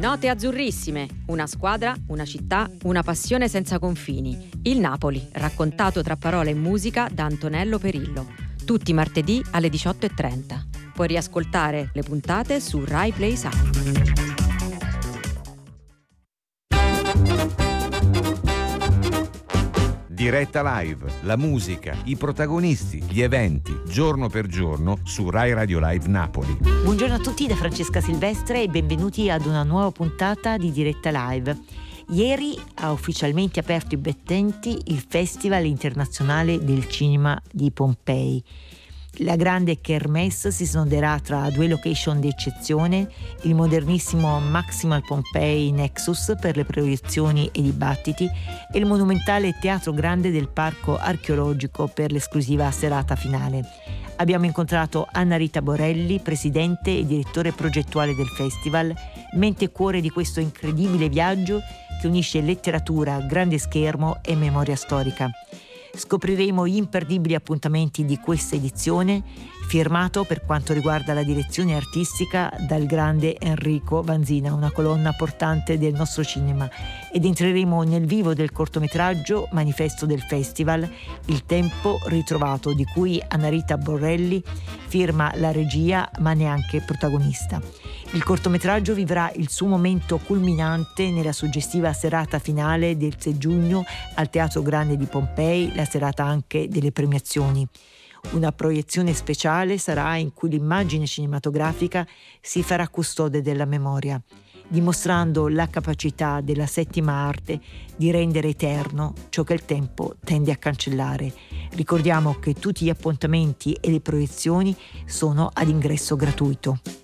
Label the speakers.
Speaker 1: Note azzurrissime, una squadra, una città, una passione senza confini. Il Napoli, raccontato tra parole e musica da Antonello Perillo. Tutti i martedì alle 18:30. Puoi riascoltare le puntate su Rai Play Sound.
Speaker 2: Diretta Live, la musica, i protagonisti, gli eventi, giorno per giorno su Rai Radio Live Napoli.
Speaker 3: Buongiorno a tutti da Francesca Silvestre e benvenuti ad una nuova puntata di Diretta Live. Ieri ha ufficialmente aperto i battenti il Festival Internazionale del Cinema di Pompei. La grande kermesse si snoderà tra due location d'eccezione, il modernissimo Maximal Pompei Nexus per le proiezioni e i dibattiti e il monumentale Teatro Grande del Parco Archeologico per l'esclusiva serata finale. Abbiamo incontrato Anna Rita Borelli, presidente e direttore progettuale del festival, mente e cuore di questo incredibile viaggio che unisce letteratura, grande schermo e memoria storica. Scopriremo gli imperdibili appuntamenti di questa edizione, firmato per quanto riguarda la direzione artistica dal grande Enrico Vanzina, una colonna portante del nostro cinema, ed entreremo nel vivo del cortometraggio manifesto del festival Il tempo ritrovato, di cui Anna Rita Borelli firma la regia ma neanche protagonista. Il cortometraggio vivrà il suo momento culminante nella suggestiva serata finale del 6 giugno al Teatro Grande di Pompei, la serata anche delle premiazioni. Una proiezione speciale sarà in cui l'immagine cinematografica si farà custode della memoria, dimostrando la capacità della settima arte di rendere eterno ciò che il tempo tende a cancellare. Ricordiamo che tutti gli appuntamenti e le proiezioni sono ad ingresso gratuito.